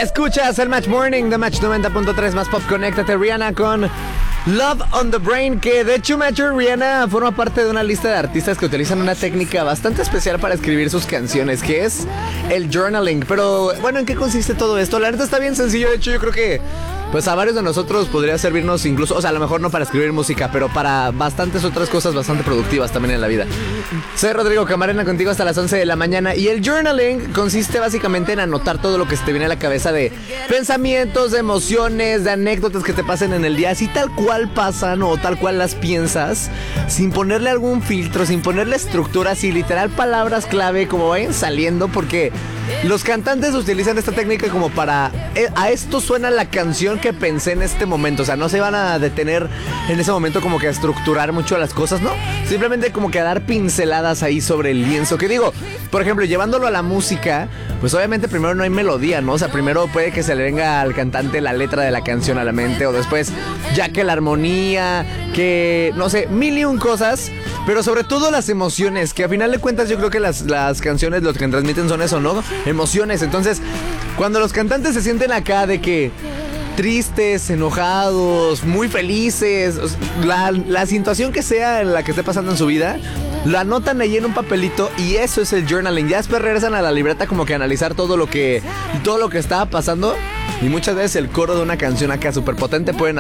Escuchas el Match Morning de Match 90.3 más Pop. Conéctate, Rihanna con Love on the Brain, que de hecho, Matcher, Rihanna forma parte de una lista de artistas que utilizan una técnica bastante especial para escribir sus canciones, que es el journaling. Pero bueno, ¿en qué consiste todo esto? La neta está bien sencillo. De hecho, yo creo que pues a varios de nosotros podría servirnos incluso, o sea, a lo mejor no para escribir música, pero para bastantes otras cosas bastante productivas también en la vida. Soy Rodrigo Camarena, contigo hasta las 11 de la mañana. Y el journaling consiste básicamente en anotar todo lo que se te viene a la cabeza, de pensamientos, de emociones, de anécdotas que te pasen en el día, así tal cual pasan o tal cual las piensas, sin ponerle algún filtro, sin ponerle estructura, así literal palabras clave como vayan saliendo, porque los cantantes utilizan esta técnica como para a esto suena la canción que pensé en este momento. O sea, no se van a detener en ese momento como que a estructurar mucho las cosas, ¿no? Simplemente como que a dar pinceladas ahí sobre el lienzo. Que digo, por ejemplo, llevándolo a la música, pues obviamente primero no hay melodía, ¿no? O sea, primero puede que se le venga al cantante la letra de la canción a la mente, o después ya que la armonía, que no sé, mil y un cosas. Pero sobre todo las emociones, que a final de cuentas yo creo que las canciones lo que transmiten son eso, ¿no? Emociones. Entonces, cuando los cantantes se sienten acá de que tristes, enojados, muy felices, la situación que sea en la que esté pasando en su vida, lo anotan ahí en un papelito, y eso es el journaling. Ya después regresan a la libreta como que a analizar todo lo que estaba pasando, y muchas veces el coro de una canción acá súper potente pueden